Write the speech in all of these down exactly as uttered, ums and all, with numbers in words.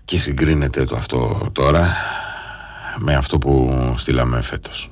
και συγκρίνεται το αυτό τώρα με αυτό που στείλαμε φέτος.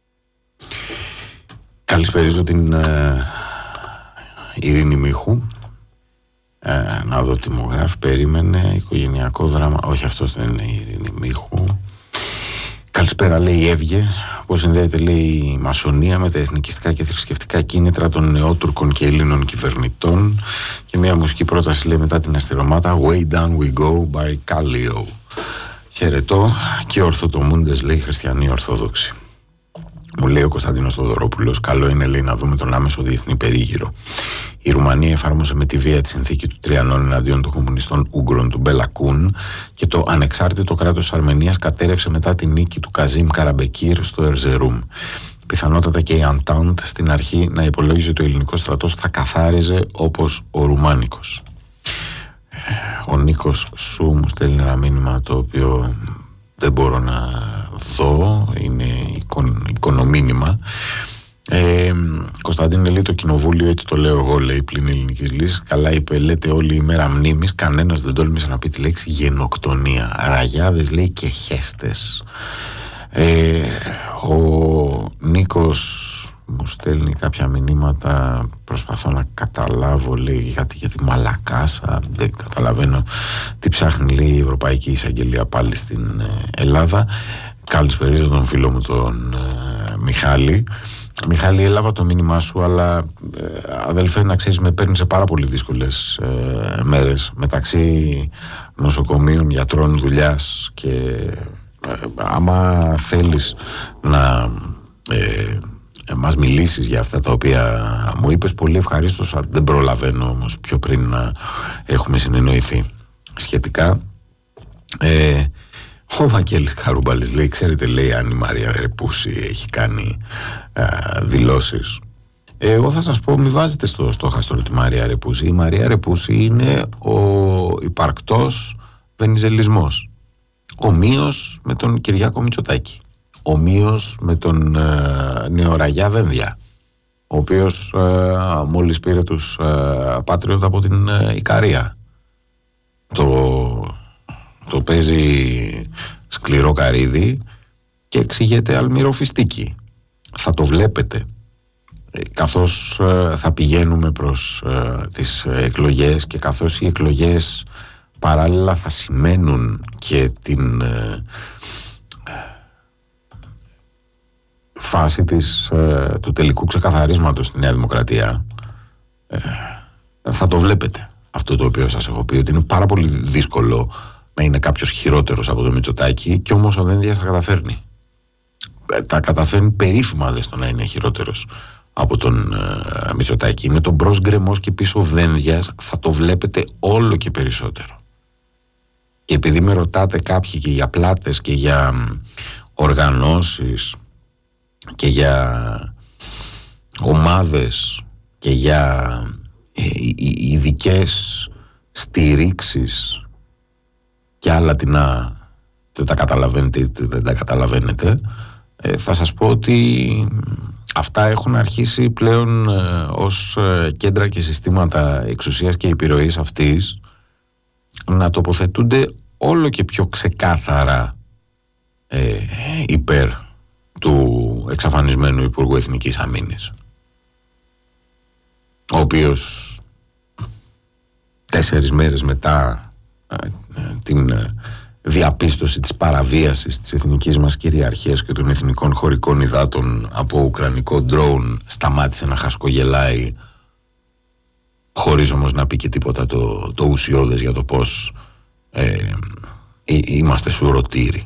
Καλησπερίζω την ε, Ειρήνη Μίχου. ε, να δω τι μου γράφει. Περίμενε, οικογενειακό δράμα. Όχι, αυτό δεν είναι η Ειρήνη Μίχου. Καλησπέρα, λέει, έβγε. Πώς συνδέεται, λέει, η μασονία με τα εθνικιστικά και θρησκευτικά κίνητρα των νεότουρκων και Ελλήνων κυβερνητών. Και μια μουσική πρόταση, λέει, μετά την αστυρωμάτα, Way Down We Go by Kallio. Χαιρετώ και ορθοτομούντες, λέει, χριστιανοί ορθόδοξοι. Μου λέει ο Κωνσταντίνος Θοδωρόπουλος, καλό είναι, λέει, να δούμε τον άμεσο διεθνή περίγυρο. Η Ρουμανία εφάρμοσε με τη βία τη συνθήκη του Τριανών εναντίον των κομμουνιστών Ούγγρων του Μπέλα Κούν και το ανεξάρτητο κράτος της Αρμενίας κατέρευσε μετά τη νίκη του Καζίμ Καραμπεκίρ στο Ερζερούμ. Πιθανότατα και η Αντάντ στην αρχή να υπολόγιζε ότι ο ελληνικός στρατός θα καθάριζε όπως ο Ρουμάνικος. Ο Νίκος Σου μου στέλνει ένα μήνυμα το οποίο δεν μπορώ να δω, είναι εικον, εικονομήνυμα. Ε, Κωνσταντίνε, λέει, το κοινοβούλιο, έτσι το λέω εγώ, λέει, πλην ελληνικής λύσης, καλά είπε, λέτε όλη η μέρα μνήμης, κανένας δεν τόλμησε να πει τη λέξη γενοκτονία. Ραγιάδες, λέει, και χέστες. ε, Ο Νίκος μου στέλνει κάποια μηνύματα, προσπαθώ να καταλάβω, λέει, γιατί για τη Μαλακάσα, δεν καταλαβαίνω τι ψάχνει, λέει, η Ευρωπαϊκή Εισαγγελία πάλι στην Ελλάδα. Καλησπερίζω τον φίλο μου τον ε, Μιχάλη. Μιχάλη, έλαβα το μήνυμά σου, αλλά ε, αδελφέ, να ξέρεις, με παίρνει σε πάρα πολύ δύσκολες ε, μέρες, μεταξύ νοσοκομείων, γιατρών, δουλειάς, και ε, άμα θέλεις να ε, μας μιλήσεις για αυτά τα οποία μου είπες, πολύ ευχαρίστως. Δεν προλαβαίνω όμως πιο πριν να έχουμε συνεννοηθεί σχετικά. ε, Ο Βαγγέλης Καρούμπαλης, λέει, ξέρετε, λέει, αν η Μαρία Ρεπούση έχει κάνει α, δηλώσεις. Εγώ θα σας πω, μη βάζετε στο στόχαστρο τη Μαρία Ρεπούση. Η Μαρία Ρεπούση είναι ο υπαρκτός βενιζελισμός. Ομοίως με τον Κυριάκο Μητσοτάκη. Ομοίως με τον ε, Νεοραγιά Δένδια, ο οποίος ε, μόλις πήρε τους ε, Πάτριωτ από την ε, Ικαρία. Το... Το παίζει σκληρό καρύδι και εξηγείται αλμυροφυστίκι. Θα το βλέπετε ε, καθώς ε, θα πηγαίνουμε προς ε, τις εκλογές, και καθώς οι εκλογές παράλληλα θα σημαίνουν και την ε, φάση της, ε, του τελικού ξεκαθαρίσματος στη Νέα Δημοκρατία. ε, θα το βλέπετε αυτό το οποίο σας έχω πει, ότι είναι πάρα πολύ δύσκολο να είναι κάποιος χειρότερος από το Μητσοτάκη, και όμως ο Δένδιας τα καταφέρνει. Τα καταφέρνει περίφημα, δε, στο να είναι χειρότερος από τον uh, Μητσοτάκη. Είναι τον μπρος γκρεμός και πίσω Δένδιας, θα το βλέπετε όλο και περισσότερο. Και επειδή με ρωτάτε κάποιοι και για πλάτες και για οργανώσεις και για ομάδες και για ειδικές στηρίξεις και άλλα τι να, δεν τα καταλαβαίνετε, δεν τα καταλαβαίνετε, ε, θα σας πω ότι αυτά έχουν αρχίσει πλέον ε, ως ε, κέντρα και συστήματα εξουσίας και επιρροής αυτής να τοποθετούνται όλο και πιο ξεκάθαρα ε, υπέρ του εξαφανισμένου Υπουργού Εθνικής Αμήνης, ο οποίος τέσσερις μέρες μετά την διαπίστωση της παραβίασης της εθνικής μας κυριαρχίας και των εθνικών χωρικών υδάτων από ουκρανικό ντρόουν σταμάτησε να χασκογελάει, χωρίς όμως να πει και τίποτα το, το ουσιώδες για το πως ε, είμαστε σουρωτήροι.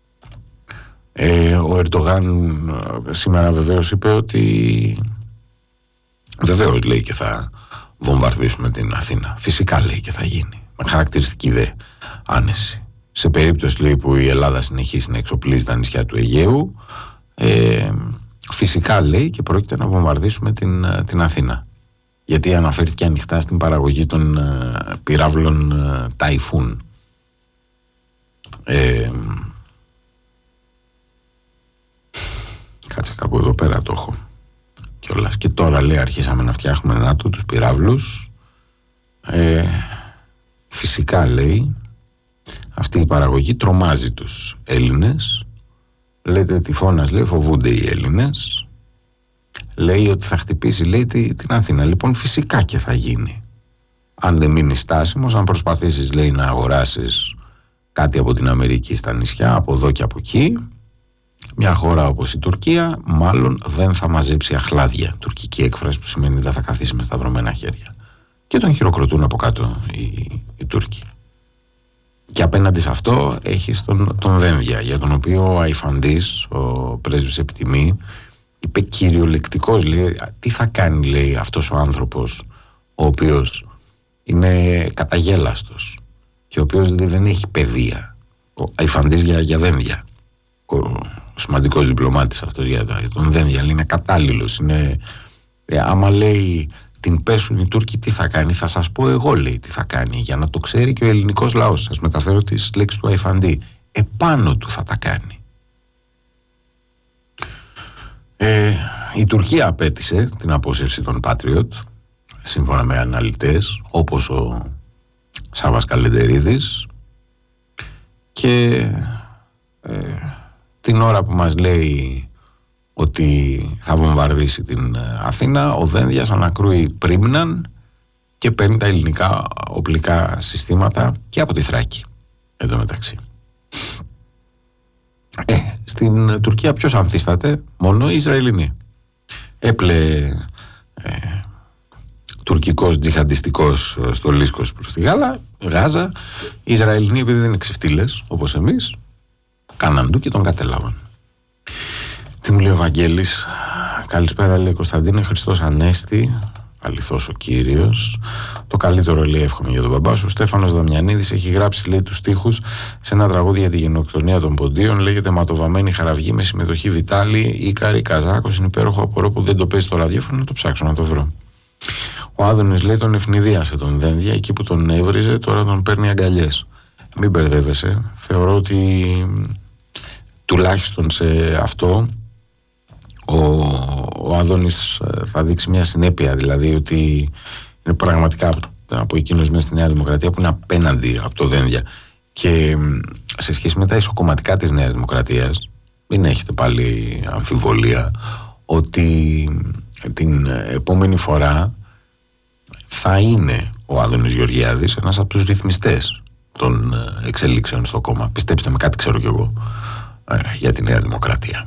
Ε, ο Ερντογάν σήμερα βεβαίως είπε ότι βεβαίως, λέει, και θα βομβαρδίσουμε την Αθήνα. Φυσικά, λέει, και θα γίνει, με χαρακτηριστική δε άνεση. Σε περίπτωση, λέει, που η Ελλάδα συνεχίσει να εξοπλίζει τα νησιά του Αιγαίου, ε, φυσικά, λέει, και πρόκειται να βομβαρδίσουμε την, την Αθήνα. Γιατί αναφέρθηκε ανοιχτά στην παραγωγή των ε, πυράβλων ε, Ταϊφούν. Ε, κάτσε κάπου εδώ πέρα το έχω κιόλας. Και τώρα, λέει, αρχίσαμε να φτιάχνουμε νάτο τους πυράβλους. Ε, φυσικά, λέει, αυτή η παραγωγή τρομάζει τους Έλληνες. Λέτε τυφώνας, λέει, φοβούνται οι Έλληνες. Λέει ότι θα χτυπήσει, λέει, την Αθήνα. Λοιπόν, φυσικά και θα γίνει. Αν δεν μείνει στάσιμος, αν προσπαθήσεις, λέει, να αγοράσεις κάτι από την Αμερική στα νησιά, από εδώ και από εκεί, μια χώρα όπως η Τουρκία μάλλον δεν θα μαζέψει αχλάδια. Τουρκική έκφραση που σημαίνει δεν θα καθίσει με σταυρωμένα χέρια. Και τον χειροκροτούν από κάτω οι, οι Τούρκοι. Και απέναντι σε αυτό έχεις τον, τον Δένδια, για τον οποίο ο Αϊφαντής, ο πρέσβης Επιτιμή, είπε κυριολεκτικός, λέει, τι θα κάνει, λέει, αυτός ο άνθρωπος ο οποίος είναι καταγέλαστος και ο οποίος δεν έχει παιδεία. Ο Αϊφαντής για, για Δένδια, ο, ο σημαντικός διπλωμάτης αυτός για, για τον Δένδια, είναι κατάλληλος, είναι, ε, άμα λέει την πέσουν οι Τούρκοι, τι θα κάνει, θα σας πω εγώ, λέει, τι θα κάνει, για να το ξέρει και ο ελληνικός λαός. Σας μεταφέρω τις λέξεις του Αϊφαντή. Επάνω του θα τα κάνει. Ε, η Τουρκία απέτησε την απόσυρση των Patriot, σύμφωνα με αναλυτές όπως ο Σάββας Καλεντερίδης, και ε, την ώρα που μας λέει ότι θα βομβαρδίσει την Αθήνα, ο Δένδιας ανακρούει Πρίμναν και παίρνει τα ελληνικά οπλικά συστήματα και από τη Θράκη, εδώ μεταξύ. Ε, στην Τουρκία ποιος ανθίσταται? Μόνο οι Ισραηλινοί. Έπλε ε, τουρκικός τζιχαντιστικός στολίσκος προς τη Γάλα, Γάζα. Οι Ισραηλινοί, επειδή δεν είναι ξεφτύλες όπως εμείς, κάναν του και τον κατέλαβαν. Τι μου λέει ο Βαγγέλης? Καλησπέρα, λέει, Κωνσταντίνε, Χριστός Ανέστη, αληθώς ο Κύριος. Το καλύτερο, λέει, εύχομαι για τον μπαμπά σου. Ο Στέφανος Δαμιανίδης έχει γράψει, λέει, τους στίχους σε ένα τραγούδι για τη γενοκτονία των Ποντίων. Λέγεται Ματοβαμένη Χαραυγή με συμμετοχή Βιτάλη, Ίκαρη, Καζάκος. Είναι υπέροχο, απορώ που δεν το παίζει στο ραδιόφωνο, να το ψάξω να το βρω. Ο Άδωνης, λέει, τον ευνηδίασε τον Δένδια, εκεί που τον έβριζε, τώρα τον παίρνει αγκαλιές. Μην μπερδεύεσαι. Θεωρώ ότι τουλάχιστον σε αυτό ο, ο Άδωνης θα δείξει μια συνέπεια, δηλαδή ότι είναι πραγματικά από, από εκείνους μέσα στη Νέα Δημοκρατία που είναι απέναντι από το Δένδια. Και σε σχέση με τα ισοκομματικά της Νέας Δημοκρατίας, μην έχετε πάλι αμφιβολία ότι την επόμενη φορά θα είναι ο Άδωνης Γεωργιάδης ένας από τους ρυθμιστές των εξελίξεων στο κόμμα. Πιστέψτε με, κάτι ξέρω κι εγώ για τη Νέα Δημοκρατία.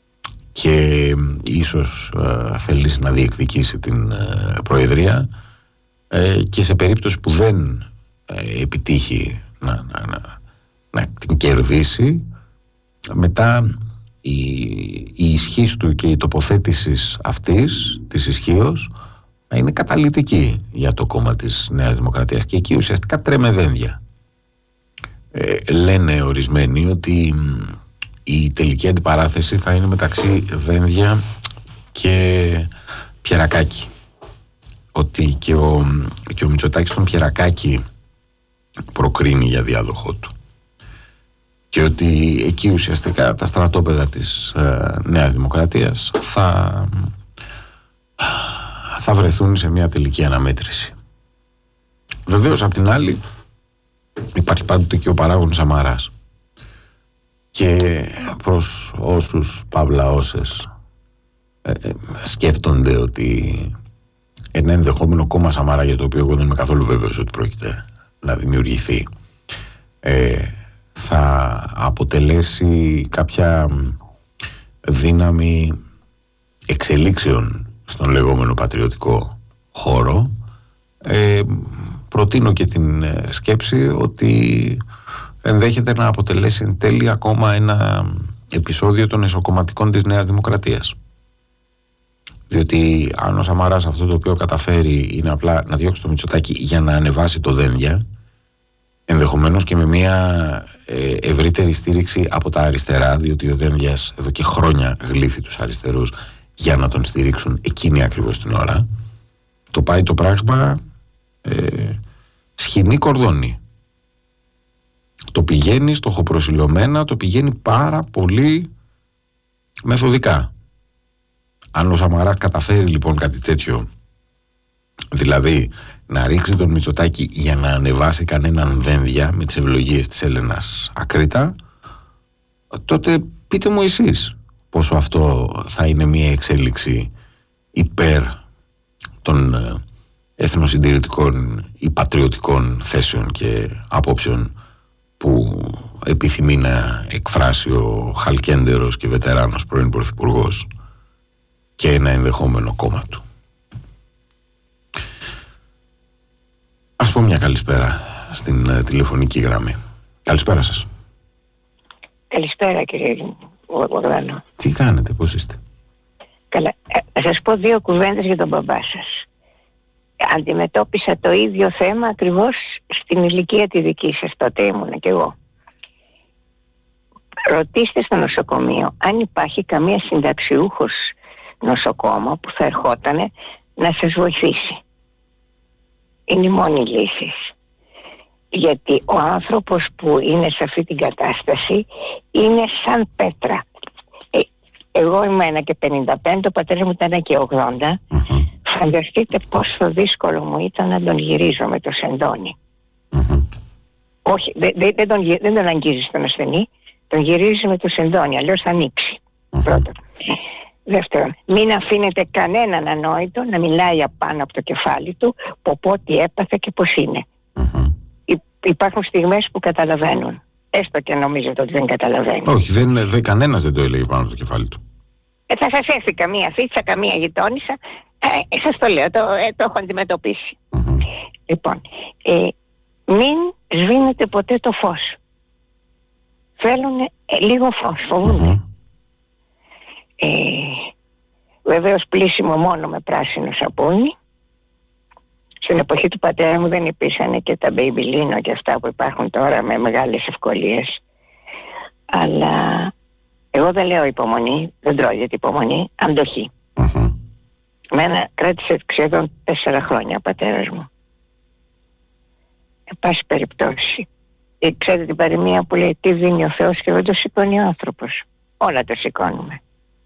Και ίσως ε, θέλεις να διεκδικήσει την ε, Προεδρία ε, και σε περίπτωση που δεν ε, επιτύχει να, να, να, να την κερδίσει, μετά η, η ισχύς του και η τοποθέτηση αυτής της ισχύως θα είναι καταλυτική για το κόμμα της Νέας Δημοκρατίας και εκεί ουσιαστικά τρέμε δένδια. Ε, λένε ορισμένοι ότι η τελική αντιπαράθεση θα είναι μεταξύ Δένδια και Πιερακάκη. Ότι και ο, και ο Μητσοτάκης τον Πιερακάκη προκρίνει για διάδοχό του. Και ότι εκεί ουσιαστικά τα στρατόπεδα της ε, Νέας Δημοκρατίας θα, θα βρεθούν σε μια τελική αναμέτρηση. Βεβαίως απ' την άλλη υπάρχει πάντοτε και ο παράγων Σαμαράς. Και προς όσους παύλα όσες ε, ε, σκέφτονται ότι ένα ενδεχόμενο κόμμα Σαμαρά, για το οποίο εγώ δεν είμαι καθόλου βέβαιος ότι πρόκειται να δημιουργηθεί, ε, θα αποτελέσει κάποια δύναμη εξελίξεων στον λεγόμενο πατριωτικό χώρο, ε, προτείνω και την σκέψη ότι ενδέχεται να αποτελέσει εν τέλει ακόμα ένα επεισόδιο των εσωκομματικών της Νέας Δημοκρατίας. Διότι αν ο Σαμαράς αυτό το οποίο καταφέρει είναι απλά να διώξει το Μητσοτάκη για να ανεβάσει το Δένδια, ενδεχομένως και με μια ε, ευρύτερη στήριξη από τα αριστερά, διότι ο Δένδιας εδώ και χρόνια γλύφει τους αριστερούς για να τον στηρίξουν εκείνη ακριβώς την ώρα, το πάει το πράγμα ε, σχοινή κορδόνι. Το πηγαίνει στοχοπροσιλωμένα, το πηγαίνει πάρα πολύ μεθοδικά. Αν ο Σαμαράς καταφέρει λοιπόν κάτι τέτοιο, δηλαδή να ρίξει τον Μητσοτάκη για να ανεβάσει κανέναν δένδια με τις ευλογίες της Έλενας Ακρίτα, τότε πείτε μου εσείς πόσο αυτό θα είναι μια εξέλιξη υπέρ των εθνοσυντηρητικών ή πατριωτικών θέσεων και απόψεων που επιθυμεί να εκφράσει ο χαλκέντερος και βετεράνος πρώην πρωθυπουργός και ένα ενδεχόμενο κόμμα του. Ας πω μια καλησπέρα στην uh, τηλεφωνική γραμμή. Καλησπέρα σας. Καλησπέρα κύριε Βογδάνο. Τι κάνετε, πώς είστε? Καλά, θα σας πω δύο κουβέντες για τον μπαμπά σας. Αντιμετώπισα το ίδιο θέμα ακριβώς στην ηλικία τη δική σας, τότε ήμουνα κι εγώ. Ρωτήστε στο νοσοκομείο αν υπάρχει καμία συνταξιούχος νοσοκόμα που θα ερχότανε να σας βοηθήσει. Είναι η μόνη λύση. Γιατί ο άνθρωπος που είναι σε αυτή την κατάσταση είναι σαν πέτρα. Ε, εγώ είμαι ένα και πενήντα πέντε, ο πατέρας μου ήταν και ογδόντα. Mm-hmm. Φανταστείτε πόσο δύσκολο μου ήταν να τον γυρίζω με το σεντόνι. Mm-hmm. Όχι, δεν, δεν, δεν, τον, δεν τον αγγίζεις τον ασθενή, τον γυρίζει με το σεντόνι, αλλιώς θα ανοίξει. Mm-hmm. Πρώτον. Δεύτερον, μην αφήνετε κανέναν ανόητο να μιλάει απάνω από το κεφάλι του πω πω τι έπαθε και πώς είναι. Mm-hmm. Υ- υπάρχουν στιγμές που καταλαβαίνουν, έστω και νομίζετε ότι δεν καταλαβαίνουν. Όχι, δεν, δεν, κανένας δεν το έλεγε πάνω από το κεφάλι του. Ε, θα σας έρθει καμία φίτσα, καμία γειτόνισσα, ε, σας το λέω, το, ε, το έχω αντιμετωπίσει. Mm-hmm. Λοιπόν, ε, μην σβήνετε ποτέ το φως. Θέλουν ε, λίγο φως, φοβούνται. Mm-hmm. Ε, βεβαίως πλήσιμο μόνο με πράσινο σαπούνι. Στην εποχή του πατέρα μου δεν υπήρχαν και τα μπέιμπιλίνο και αυτά που υπάρχουν τώρα με μεγάλες ευκολίες. Αλλά εγώ δεν λέω υπομονή, δεν τρώγεται υπομονή, αντοχή. Mm-hmm. Μένα κράτησε σχεδόν τέσσερα χρόνια ο πατέρας μου. Εν πάση περιπτώσει, ε, ξέρετε την παροιμία που λέει τι δίνει ο Θεός και δεν το σηκώνει ο άνθρωπος. Όλα το σηκώνουμε.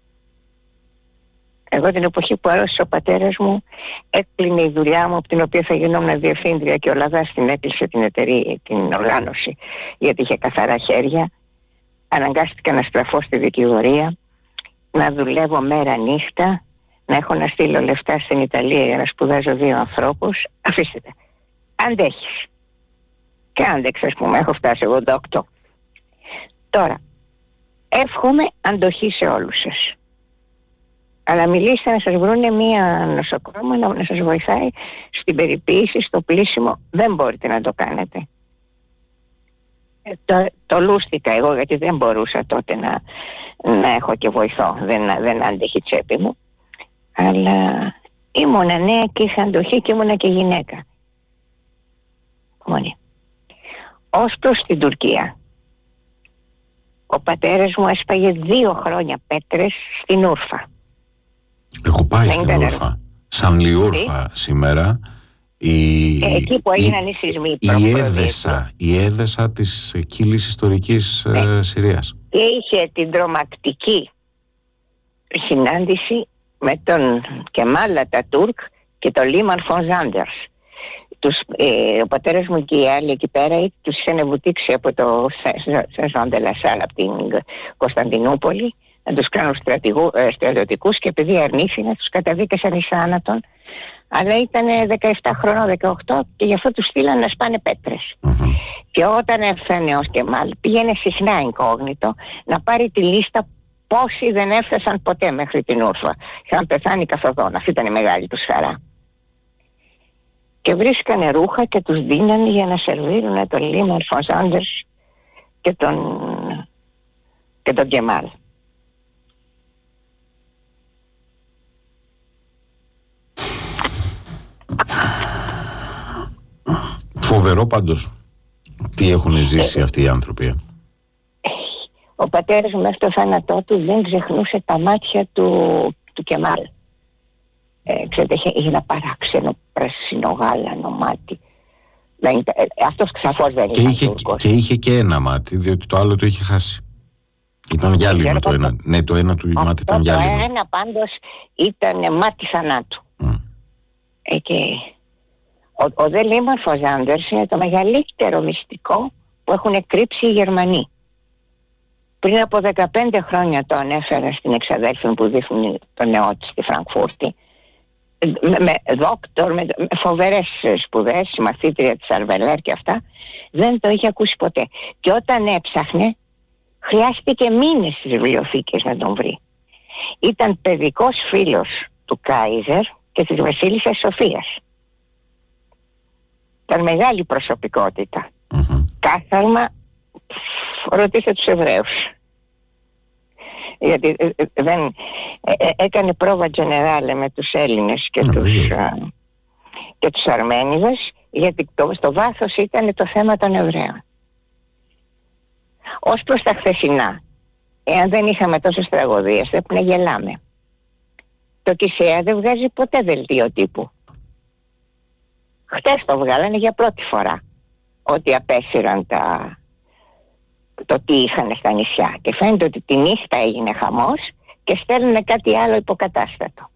Εγώ την εποχή που άρρωσε ο πατέρας μου έκλεινε η δουλειά μου από την οποία θα γινόμουν διευθύντρια και ο Λαγάς την έκλεισε την εταιρεία, την οργάνωση, γιατί είχε καθαρά χέρια. Αναγκάστηκα να στραφώ στη δικηγορία, να δουλεύω μέρα νύχτα, να έχω να στείλω λεφτά στην Ιταλία για να σπουδάζω δύο ανθρώπους. Αφήστε τα. Αντέχεις. Και άντεξα, ας πούμε, έχω φτάσει ογδόντα οκτώ. Τώρα, εύχομαι αντοχή σε όλους σας. Αλλά μιλήστε να σας βρούνε μία νοσοκόμα να, να σας βοηθάει στην περιποίηση, στο πλήσιμο. Δεν μπορείτε να το κάνετε. Ε, το, το λούστηκα εγώ γιατί δεν μπορούσα τότε να, να έχω και βοηθό. Δεν, δεν άντεχε η τσέπη μου. Αλλά ήμουνα νέα και είχα αντοχή και ήμουνα και γυναίκα. Μόνη. Ως προς την Τουρκία. Ο πατέρας μου έσπαγε δύο χρόνια πέτρες στην Ούρφα. Έχω πάει στην Ούρφα. Σαν Λιούρφα σήμερα. Η, ε, εκεί που έγιναν οι σεισμοί. Η έδεσα, η έδεσα της κύλης ιστορικής ναι. ε, Συρίας. Και είχε την τρομακτική συνάντηση με τον Κεμάλ Ατατούρκ και τον Λίμαν Φον Ζάντερς. Τους, ε, ο πατέρας μου και οι άλλοι εκεί πέρα τους είχαν βουτήξει από το Σεζόν ντε λα Σάλ από την Κωνσταντινούπολη να τους κάνουν στρατηγού, ε, στρατιωτικούς και επειδή αρνήθηκαν τους καταδίκασαν εις θάνατον, αλλά ήταν δεκαεπτά χρονών, δεκαοκτώ και γι' αυτό τους στείλαν να σπάνε πέτρες. Mm-hmm. Και όταν έφτανε ο Κεμάλ πήγαινε συχνά incognito να πάρει τη λίστα πόσοι δεν έφτασαν ποτέ μέχρι την Ούρφα. Είχαν πεθάνει καθοδόν, αυτή ήταν η μεγάλη τους χαρά. Και βρίσκανε ρούχα και τους δίνανε για να σερβίρουν τον Λίμαν Φον Ζάντερς και τον, και τον Κεμάλ. Φοβερό πάντως τι έχουν ζήσει ε, αυτοί οι άνθρωποι. Ε, ο πατέρας μου μέχρι το θάνατό του δεν ξεχνούσε τα μάτια του, του Κεμάλ. Ε, ξέρετε, είχε, είχε ένα παράξενο πρασινογάλανο μάτι. Δεν, ε, αυτός ξαφώς δεν και ήταν είχε, Τούρκος. Και είχε και ένα μάτι, διότι το άλλο το είχε χάσει. Ήταν γυάλινο το ένα. Ναι, το ένα του μάτι ήταν γυάλινο. Το ένα πάντως ήταν μάτι θανάτου. Mm. Ε, και Ο, ο δε Λίμορφος Άντερς είναι το μεγαλύτερο μυστικό που έχουν κρύψει οι Γερμανοί. Πριν από δεκαπέντε χρόνια το ανέφερα στην εξαδέλφη που δείχνει το νεό της στη Φραγκφούρτη, με, με δόκτωρ, με, με φοβερές σπουδές, μαθήτρια της Αρβελέρ και αυτά, δεν το είχε ακούσει ποτέ. Και όταν έψαχνε, χρειάστηκε μήνες στις βιβλιοθήκες να τον βρει. Ήταν παιδικός φίλος του Κάιζερ και της Βασίλισσας Σοφίας. Ήταν μεγάλη προσωπικότητα. Mm-hmm. Κάθαρμα, ρωτήστε τους Εβραίους. Γιατί ε, ε, δεν, ε, ε, έκανε πρόβα τζενεράλε με τους Έλληνες και, mm-hmm. τους, α, και τους Αρμένιδες, γιατί το, στο βάθος ήταν το θέμα των Εβραίων. Ως προς τα χθεσινά, εάν δεν είχαμε τόσες τραγωδίες, θα έπρεπε να γελάμε. Το Κισέα δεν βγάζει ποτέ δελτίο τύπου. Χτες το βγάλανε για πρώτη φορά, ότι απέσυραν τα... το τι είχαν στα νησιά. Και φαίνεται ότι τη νύχτα έγινε χαμός και στέλνουν κάτι άλλο υποκατάστατο.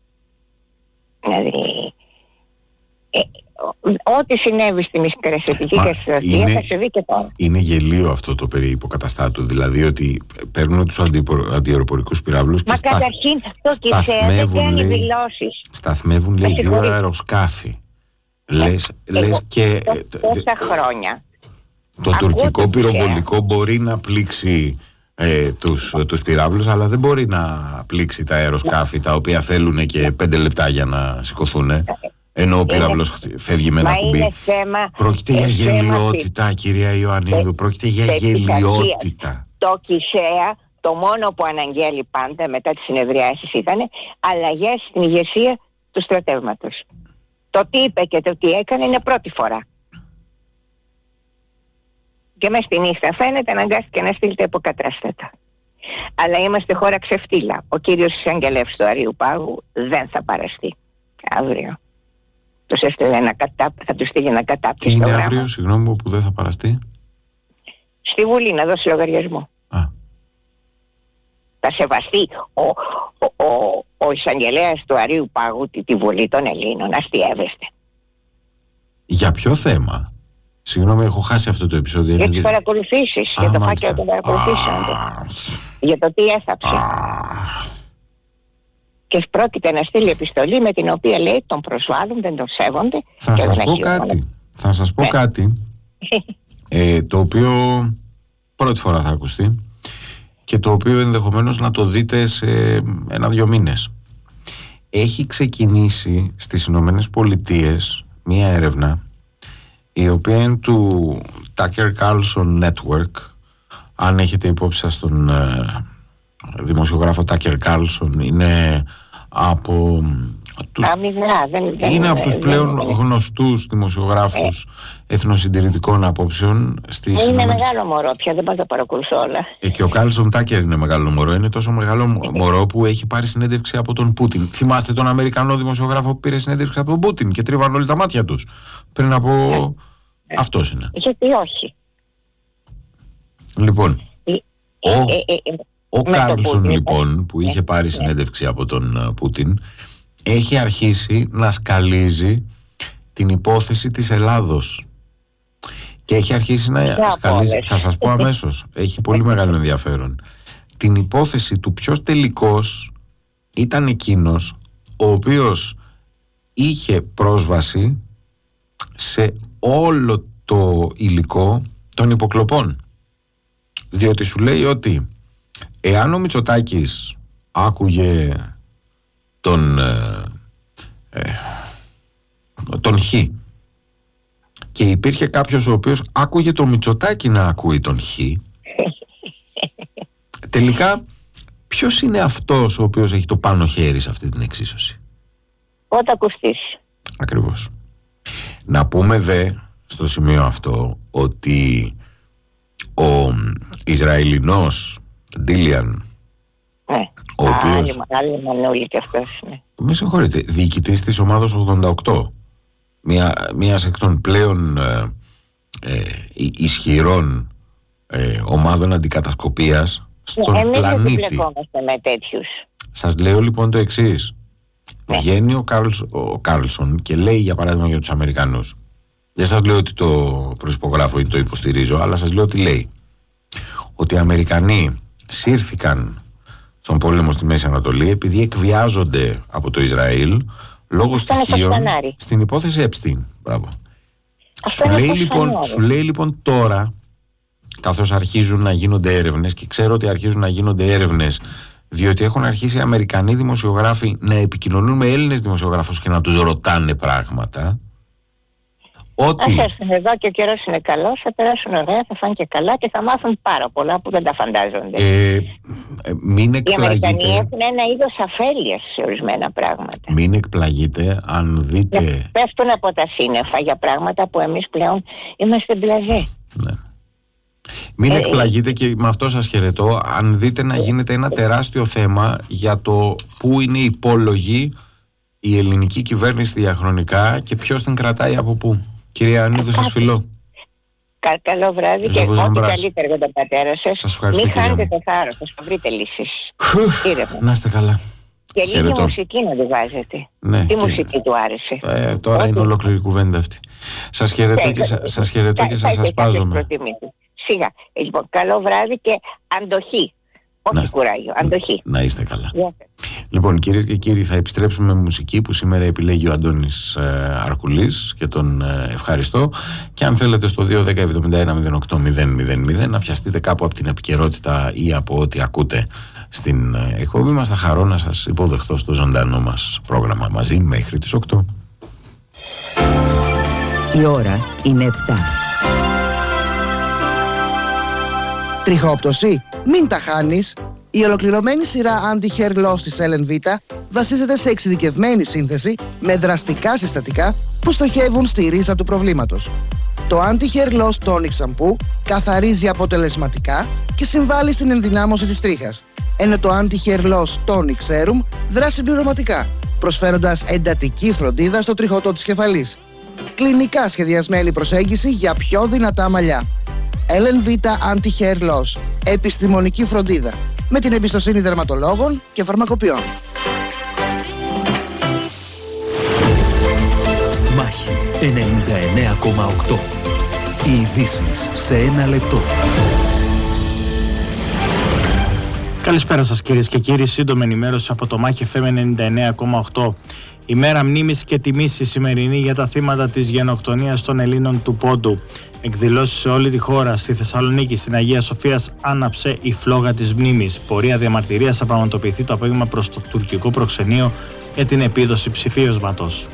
Δηλαδή, ε, ό,τι συνέβη στη μικρασιατική αστυνομία θα συμβεί και τώρα. Είναι γελίο αυτό το περί υποκαταστάτου. Δηλαδή ότι παίρνουν τους αντιαεροπορικούς πυράβλους και σταθ... καταρχήν το Κισέα δεν κάνει δηλώσεις. Σταθμεύουν, λέει, δύο αεροσκάφη. Λες, Εγώ, λες και τόσα χρόνια το τουρκικό πυροβολικό μπορεί να πλήξει ε, τους, τους πυράβλους, αλλά δεν μπορεί να πλήξει τα αεροσκάφη τα οποία θέλουν και πέντε λεπτά για να σηκωθούν, ενώ ο πύραυλος φεύγει με ένα κουμπί. Θέμα, πρόκειται για γελιότητα, θέμα, κυρία Ιωαννίδου, πρόκειται για γελιότητα. Το Κισέα, το μόνο που αναγγέλει πάντα μετά τις συνεδριάσεις ήταν αλλαγές στην ηγεσία του στρατεύματος. Το τι είπε και το τι έκανε είναι πρώτη φορά. Και μέσα στη νύχτα φαίνεται αναγκάστηκε να στείλει τα υποκατάστατα. Αλλά είμαστε χώρα ξεφτύλα. Ο κύριος εισαγγελεύς του Αρείου Πάγου δεν θα παραστεί αύριο. Τους έστειλε ένα κατά... θα του στείλει ένα κατάπτυστο. Τι είναι αύριο, γράμμα. Συγγνώμη που δεν θα παραστεί? Στη Βουλή να δώσει λογαριασμό. Α. Θα σεβαστεί ο, ο, ο, ο εισαγγελέας του Αρείου Πάγου τη, τη Βουλή των Ελλήνων. Αστιεύεστε. Για ποιο θέμα? Συγγνώμη, έχω χάσει αυτό το επεισόδιο. Για τις παρακολουθήσεις. Για το φάκελο των παρακολουθήσεων. Για το τι έθαψε. Και πρόκειται να στείλει επιστολή με την οποία λέει τον προσβάλλουν, δεν τον σέβονται. Θα σας πω κάτι. Θα σας πω κάτι ε, το οποίο πρώτη φορά θα ακουστεί και το οποίο ενδεχομένως να το δείτε σε ένα-δυο μήνες. Έχει ξεκινήσει στις Ηνωμένες Πολιτείες μία έρευνα η οποία είναι του Tucker Carlson Network. Αν έχετε υπόψη σας τον ε, δημοσιογράφο Tucker Carlson, είναι από τους, Αμυγνά, δεν, δεν, είναι από τους δεν, πλέον δεν, γνωστούς δημοσιογράφους ε. εθνοσυντηρητικών απόψεων στις είναι Ηνωμένες... μεγάλο μωρό πια, δεν πάω να τα παρακολουθώ όλα. ε, και ο Carlson Tucker είναι μεγάλο μωρό. Είναι τόσο μεγάλο μωρό που έχει πάρει συνέντευξη από τον Πούτιν. Θυμάστε τον Αμερικανό δημοσιογράφο που πήρε συνέντευξη από τον Πούτιν και τρίβαν όλοι τα μάτια τους πριν από... Ε. Αυτός είναι. Γιατί όχι. Λοιπόν, ε, ο, ε, ε, ε, ο Κάρλσον λοιπόν που είχε πάρει συνέντευξη από τον Πούτιν έχει αρχίσει να σκαλίζει την υπόθεση της Ελλάδος και έχει αρχίσει να σκαλίζει, θα σας πω αμέσως, έχει πολύ μεγάλο ενδιαφέρον, την υπόθεση του ποιος τελικός ήταν εκείνος ο οποίος είχε πρόσβαση σε όλο το υλικό των υποκλοπών, διότι σου λέει ότι εάν ο Μητσοτάκης άκουγε τον ε, ε, τον Χ και υπήρχε κάποιος ο οποίος άκουγε τον Μητσοτάκη να ακούει τον Χ, τελικά ποιος είναι αυτός ο οποίος έχει το πάνω χέρι σε αυτή την εξίσωση? Όταν ακουστείς. Ακριβώς. Να πούμε δε στο σημείο αυτό ότι ο Ισραηλινός Ντίλιαν, ναι, ο οποίος... Άλλη μανούλη και αυτός, ναι. Με συγχωρείτε, διοικητής της ομάδος ογδόντα οκτώ, μια, μιας εκ των πλέον ε, ε, ισχυρών ε, ομάδων αντικατασκοπίας στον ναι, εμείς πλανήτη. Εμείς δεν μπλεκόμαστε με τέτοιους. Σας λέω λοιπόν το εξής. Ναι. Βγαίνει ο, Κάρλς, ο Κάρλσον και λέει, για παράδειγμα, για τους Αμερικανούς. Δεν σας λέω ότι το προσυπογράφω ή το υποστηρίζω, αλλά σας λέω ότι λέει ότι οι Αμερικανοί σύρθηκαν στον πόλεμο στη Μέση Ανατολή επειδή εκβιάζονται από το Ισραήλ λόγω στοιχείων στην υπόθεση Epstein. Μπράβο. Σου λέει, λοιπόν, σου λέει λοιπόν τώρα, καθώς αρχίζουν να γίνονται έρευνες, και ξέρω ότι αρχίζουν να γίνονται έρευνες διότι έχουν αρχίσει οι Αμερικανοί δημοσιογράφοι να επικοινωνούν με Έλληνες δημοσιογράφους και να τους ρωτάνε πράγματα. Ότι... Ας έρθουν εδώ και ο καιρός είναι καλός, θα περάσουν ωραία, θα φάνε και καλά και θα μάθουν πάρα πολλά που δεν τα φαντάζονται. Ε, ε, μην εκπλαγείτε. Οι Αμερικανοί έχουν ένα είδος αφέλειας σε ορισμένα πράγματα. Μην εκπλαγείτε αν δείτε... Και πέφτουν από τα σύννεφα για πράγματα που εμείς πλέον είμαστε μπλαζέ. Ναι. Μην ε, εκπλαγείτε, και με αυτό σας χαιρετώ, αν δείτε να γίνεται ένα τεράστιο θέμα για το πού είναι υπόλογη η ελληνική κυβέρνηση διαχρονικά και ποιος την κρατάει από πού. Κυρία Ανίδου, σας φιλώ. Κα, καλό βράδυ και ό,τι καλύτερο για τον πατέρα σας. Σας ευχαριστώ. Μην χάνετε το θάρρος σας, θα βρείτε λύσεις. Να είστε καλά. Και λίγη μουσική να τη βάζετε. Ναι, τι και... μουσική του άρεσε? Ε, τώρα Ό, είναι ολόκληρη κουβέντα αυτή. Σας χαιρετώ και, σα, σας, χαιρετώ και σας ασπάζομαι. Σίγα. Λοιπόν, καλό βράδυ και αντοχή. Όχι να, κουράγιο, αντοχή. Να είστε καλά. Yeah. Λοιπόν, κυρίες και κύριοι, θα επιστρέψουμε με μουσική που σήμερα επιλέγει ο Αντώνης ε, Αρκουλής και τον ε, ευχαριστώ. Και αν θέλετε στο δύο δέκα εβδομήντα ένα μηδέν οκτώ μηδέν μηδέν μηδέν να πιαστείτε κάπου από την επικαιρότητα ή από ό,τι ακούτε στην ε, εκπομπή μας, θα χαρώ να σας υποδεχθώ στο ζωντανό μας πρόγραμμα μαζί μέχρι τις οκτώ. Η ώρα είναι επτά. Τριχόπτωση? Μην τα χάνεις! Η ολοκληρωμένη σειρά Anti-Hair Loss της Ellen Vita βασίζεται σε εξειδικευμένη σύνθεση με δραστικά συστατικά που στοχεύουν στη ρίζα του προβλήματος. Το Anti-Hair Loss Tonic Shampoo καθαρίζει αποτελεσματικά και συμβάλλει στην ενδυνάμωση της τρίχας, ενώ το Anti-Hair Loss Tonic Serum δρά συμπληρωματικά, προσφέροντας εντατική φροντίδα στο τριχωτό της κεφαλής. Κλινικά σχεδιασμένη προσέγγιση για πιο δυνατά μαλλιά. Ellen Vita Anti-Hair Loss. Επιστημονική φροντίδα. Με την εμπιστοσύνη δερματολόγων και φαρμακοποιών. Μάχη ενενήντα εννέα κόμμα οκτώ. Οι ειδήσεις σε ένα λεπτό. Καλησπέρα σας κυρίες και κύριοι. Σύντομη ενημέρωση από το Μάχη εφ εμ ενενήντα εννέα κόμμα οκτώ. Η μέρα μνήμης και τιμής η σημερινή για τα θύματα της γενοκτονίας των Ελλήνων του Πόντου. Εκδηλώσεις σε όλη τη χώρα. Στη Θεσσαλονίκη, στην Αγία Σοφίας, άναψε η φλόγα της μνήμης. Πορεία διαμαρτυρίας θα πραγματοποιηθεί το απόγευμα προς το τουρκικό προξενείο για την επίδοση ψηφίσματος.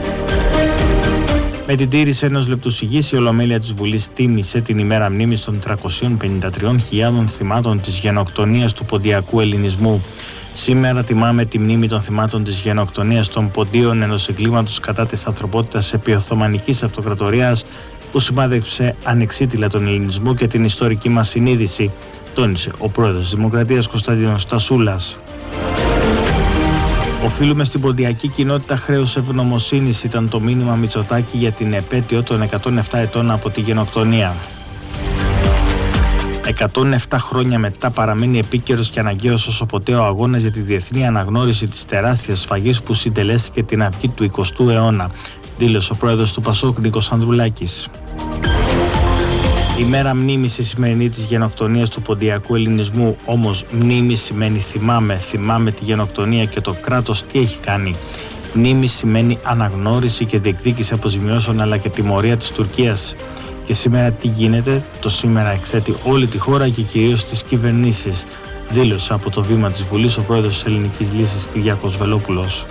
Με την τήρηση ενός λεπτού σιγής, η Ολομέλεια της Βουλής τίμησε την ημέρα μνήμης των τριακοσίων πενήντα τριών χιλιάδων θυμάτων της γενοκτονίας του ποντιακού ελληνισμού. Σήμερα τιμάμε τη μνήμη των θυμάτων της γενοκτονίας των Ποντίων, ενός εγκλήματος κατά της ανθρωπότητας επί Οθωμανικής Αυτοκρατορίας που σημάδεψε ανεξίτηλα τον ελληνισμό και την ιστορική μας συνείδηση, τόνισε ο πρόεδρος της Δημοκρατίας Κωνσταντίνος Τασούλας. Οφείλουμε στην ποντιακή κοινότητα χρέους ευγνωμοσύνης, ήταν το μήνυμα Μητσοτάκη για την επέτειο των εκατόν επτά ετών από τη γενοκτονία. εκατόν επτά χρόνια μετά παραμένει επίκαιρος και αναγκαίος όσο ποτέ ο αγώνας για τη διεθνή αναγνώριση της τεράστιας σφαγής που συντελέστηκε την αυγή του εικοστού αιώνα, δήλωσε ο πρόεδρος του Πασόκ Νίκος Ανδρουλάκης. Η μέρα μνήμης η σημερινή της γενοκτονίας του ποντιακού ελληνισμού, όμως μνήμη σημαίνει θυμάμαι, θυμάμαι τη γενοκτονία και το κράτος τι έχει κάνει. Μνήμη σημαίνει αναγνώριση και διεκδίκηση αποζημιώσεων αλλά και τιμωρία της Τουρκίας. Και σήμερα τι γίνεται? Το σήμερα εκθέτει όλη τη χώρα και κυρίως τις κυβερνήσεις, δήλωσε από το βήμα της Βουλής ο πρόεδρος της Ελληνικής Λύσης Κυριάκος Βελόπουλος.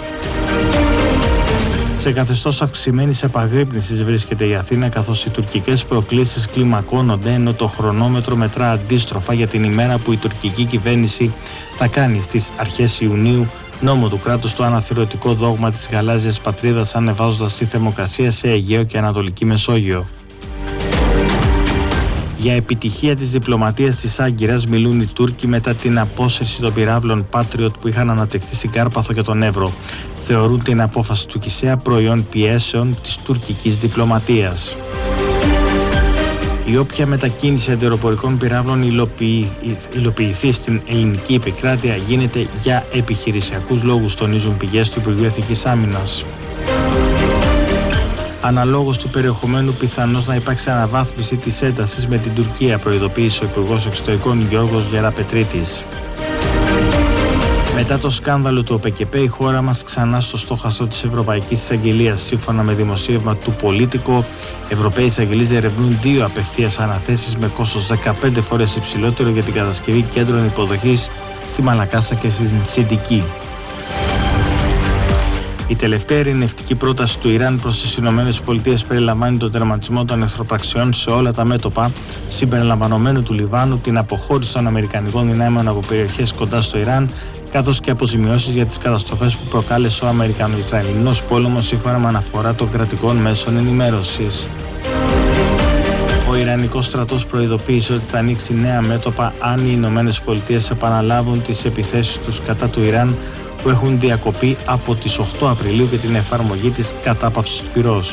Σε καθεστώς αυξημένης επαγρύπνησης βρίσκεται η Αθήνα, καθώς οι τουρκικές προκλήσεις κλιμακώνονται, ενώ το χρονόμετρο μετρά αντίστροφα για την ημέρα που η τουρκική κυβέρνηση θα κάνει στις αρχές Ιουνίου νόμο του κράτους το αναθεωρητικό δόγμα της γαλάζιας πατρίδας, ανεβάζοντας τη θερμοκρασία σε Αιγαίο και Ανατολική Μεσόγειο. Για επιτυχία της διπλωματίας της Άγκυρας μιλούν οι Τούρκοι μετά την απόσυρση των πυράβλων Patriot που είχαν αναπτυχθεί στην Κάρπαθο και τον Εύρο. Θεωρούν την απόφαση του Κισέα προϊόν πιέσεων της τουρκικής διπλωματίας. Η όποια μετακίνηση αντιεροπορικών πυράβλων υλοποιη... υλοποιηθεί στην ελληνική επικράτεια γίνεται για επιχειρησιακούς λόγους, τονίζουν πηγές του Υπουργείου Εθνικής Άμυνας. Αναλόγως του περιεχομένου, πιθανώς να υπάρξει αναβάθμιση της έντασης με την Τουρκία, προειδοποίησε ο Υπουργός Εξωτερικών Γιώργος Γεραπετρίτης. Μετά το σκάνδαλο του ΟΠΕΚΕΠΕ, η χώρα μας ξανά στο στόχαστρο της Ευρωπαϊκής Εισαγγελίας. Σύμφωνα με δημοσίευμα του Πολίτικο, Ευρωπαίοι εισαγγελείς ερευνούν δύο απευθείας αναθέσεις με κόστος δεκαπέντε φορές υψηλότερο για την κατασκευή κέντρων υποδοχής στη Μαλακάσα και στην Σιντική. Η τελευταία ειρηνευτική πρόταση του Ιράν προς τις ΗΠΑ περιλαμβάνει τον τερματισμό των εχθροπραξιών σε όλα τα μέτωπα, συμπεριλαμβανομένου του Λιβάνου, την αποχώρηση των αμερικανικών δυνάμεων από περιοχές κοντά στο Ιράν, καθώς και αποζημιώσεις για τις καταστροφές που προκάλεσε ο Αμερικανο-Ισραηλινός πόλεμος, σύμφωνα με αναφορά των κρατικών μέσων ενημέρωσης. Ο Ιρανικός στρατός προειδοποίησε ότι θα ανοίξει νέα μέτωπα αν οι Ηνωμένες Πολιτείες επαναλάβουν τις επιθέσεις τους κατά του Ιράν, που έχουν διακοπεί από τις οκτώ Απριλίου και την εφαρμογή της κατάπαυσης του πυρός.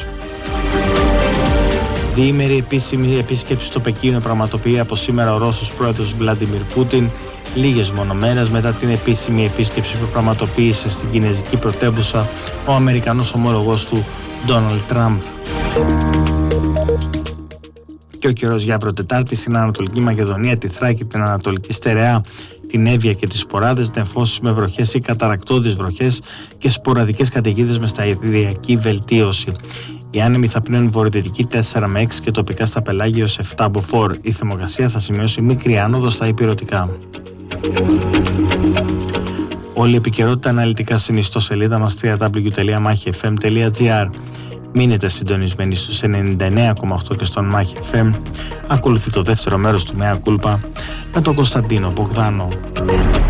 Διήμερη επίσημη επίσκεψη στο Πεκίνο πραγματοποιεί από σήμερα ο Ρώσος πρόεδρος Βλαντιμίρ Πούτιν, λίγες μόνο μέρες μετά την επίσημη επίσκεψη που πραγματοποίησε στην κινέζικη πρωτεύουσα ο Αμερικανός ομόλογος του Ντόναλντ Τραμπ. Και ο καιρός για αύριο Τετάρτη στην Ανατολική Μακεδονία, τη Θράκη, την Ανατολική Στερεά, την Εύβοια και τις Σποράδες, νεφώσεις με βροχές ή καταρρακτώδεις βροχές και σποραδικές καταιγίδες με σταδιακή βελτίωση. Οι άνεμοι θα πνέουν βορειοδυτική τέσσερα με έξι και τοπικά στα πελάγια έως επτά μποφόρ. Η θερμοκρασία θα σημειώσει μικρή άνοδο στα υπηρετικά. Όλη η επικαιρότητα αναλυτικά στην ιστοσελίδα μας double-u double-u double-u τελεία μάχη εφ εμ τελεία τζι άρ. Μείνετε συντονισμένοι στους ενενήντα εννέα κόμμα οκτώ και στον Μάχη εφ εμ. Ακολουθεί το δεύτερο μέρος του Μέα Κούλπα με τον Κωνσταντίνο Μπογδάνο.